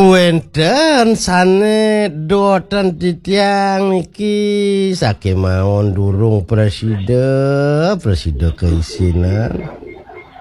wenten sane doten titiang niki sake mawon durung presiden keisinan.